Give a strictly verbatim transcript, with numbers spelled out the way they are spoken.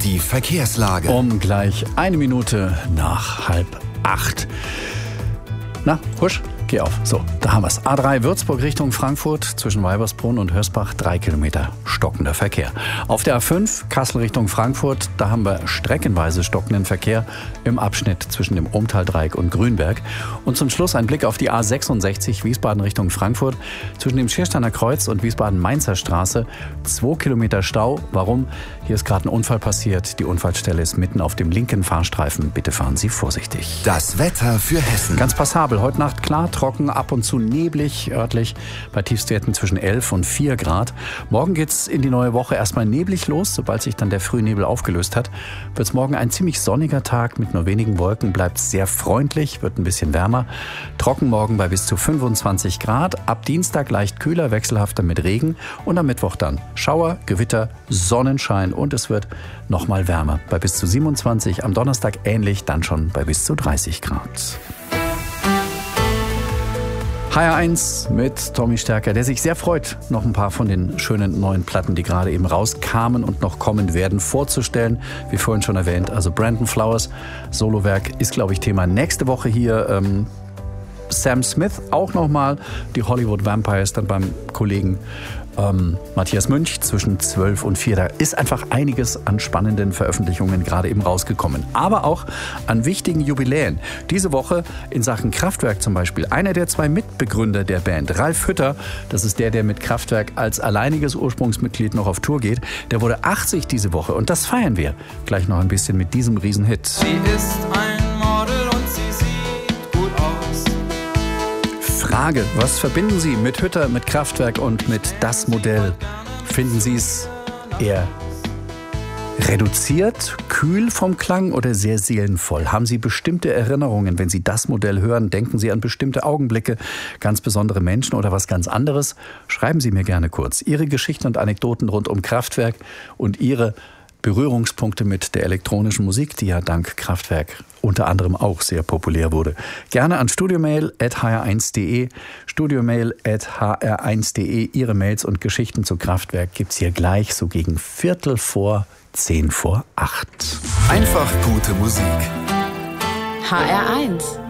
Die Verkehrslage. Um gleich eine Minute nach halb acht. Na, husch, geh auf. So, da haben wir es. A drei Würzburg Richtung Frankfurt zwischen Weibersbrunn und Hösbach, drei Kilometer stockender Verkehr. Auf der A fünf Kassel Richtung Frankfurt, da haben wir streckenweise stockenden Verkehr im Abschnitt zwischen dem Ommtaldreieck und Grünberg. Und zum Schluss ein Blick auf die A sechsundsechzig Wiesbaden Richtung Frankfurt zwischen dem Schiersteiner Kreuz und Wiesbaden-Mainzer Straße. Zwei Kilometer Stau. Warum? Hier ist gerade ein Unfall passiert. Die Unfallstelle ist mitten auf dem linken Fahrstreifen. Bitte fahren Sie vorsichtig. Das Wetter für Hessen. Ganz passabel. Heute Nacht klar, trocken, ab und zu neblig, örtlich bei Tiefstwerten zwischen elf und vier Grad. Morgen geht's in die neue Woche erstmal neblig los. Sobald sich dann der Frühnebel aufgelöst hat, wird's morgen ein ziemlich sonniger Tag mit nur wenigen Wolken. Bleibt sehr freundlich, wird ein bisschen wärmer. Trocken morgen bei bis zu fünfundzwanzig Grad. Ab Dienstag leicht kühler, wechselhafter mit Regen. Und am Mittwoch dann Schauer, Gewitter, Sonnenschein und es wird noch mal wärmer bei bis zu siebenundzwanzig. Am Donnerstag ähnlich, dann schon bei bis zu dreißig Grad. H R eins mit Tommy Stärker, der sich sehr freut, noch ein paar von den schönen neuen Platten, die gerade eben rauskamen und noch kommen werden, vorzustellen. Wie vorhin schon erwähnt, also Brandon Flowers, Solowerk, ist, glaube ich, Thema nächste Woche hier. Ähm, Sam Smith auch nochmal, die Hollywood Vampires dann beim Kollegen ähm, Matthias Münch zwischen zwölf und vier. Da ist einfach einiges an spannenden Veröffentlichungen gerade eben rausgekommen. Aber auch an wichtigen Jubiläen. Diese Woche in Sachen Kraftwerk zum Beispiel. Einer der zwei Mitbegründer der Band, Ralf Hütter, das ist der, der mit Kraftwerk als alleiniges Ursprungsmitglied noch auf Tour geht, der wurde achtzig diese Woche und das feiern wir gleich noch ein bisschen mit diesem Riesenhit. Sie ist ein Model und sie sieht gut aus. Frage, was verbinden Sie mit Hütter, mit Kraftwerk und mit das Modell? Finden Sie es eher reduziert, kühl vom Klang oder sehr seelenvoll? Haben Sie bestimmte Erinnerungen, wenn Sie das Modell hören? Denken Sie an bestimmte Augenblicke, ganz besondere Menschen oder was ganz anderes? Schreiben Sie mir gerne kurz Ihre Geschichten und Anekdoten rund um Kraftwerk und Ihre Berührungspunkte mit der elektronischen Musik, die ja dank Kraftwerk unter anderem auch sehr populär wurde. Gerne an studiomail at h r eins punkt d e, studiomail at h r eins punkt d e. Ihre Mails und Geschichten zu Kraftwerk gibt's hier gleich so gegen Viertel vor zehn vor acht. Einfach gute Musik. H R eins